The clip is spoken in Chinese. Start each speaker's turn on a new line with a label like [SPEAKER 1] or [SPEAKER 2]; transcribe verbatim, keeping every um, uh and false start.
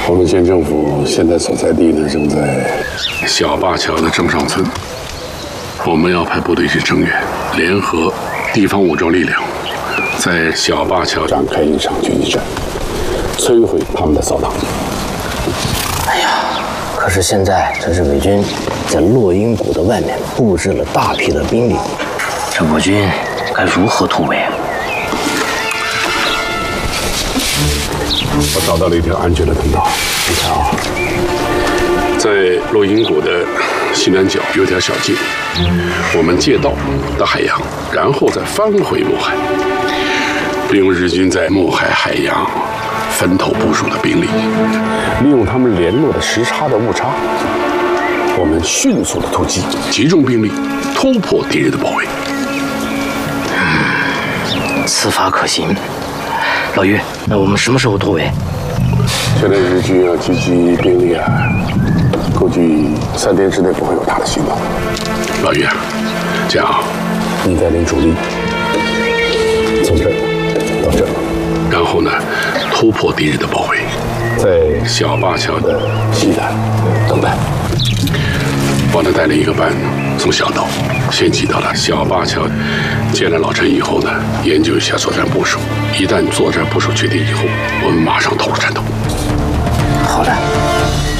[SPEAKER 1] 黄龙县政府现在所在地呢，正在小灞桥的正上村。我们要派部队去增援，联合地方武装力量，在小灞桥展开一场决击战，摧毁他们的扫荡。
[SPEAKER 2] 哎呀，可是现在这是伪军在落英谷的外面布置了大批的兵力，这我军该如何突围？
[SPEAKER 1] 我找到了一条安全的通道，你看啊，在落英谷的西南角有条小径，我们借道到海洋，然后再翻回墨海，利用日军在墨海海洋分头部署的兵力，利用他们联络的时差的误差，我们迅速的突击，集中兵力突破敌人的包围。
[SPEAKER 2] 嗯，此法可行。老于，那我们什么时候突围？
[SPEAKER 1] 现在日军要集结兵力啊，估计三天之内不会有大的行动。老于啊，这样，你带领主力从这儿到这儿，然后呢，突破敌人的包围，在小灞桥的西南等待。我呢带领一个班从小道先挤到了小灞桥，见了老陈以后呢，研究一下作战部署。一旦作战部署确定以后，我们马上投入战斗。
[SPEAKER 2] 好的。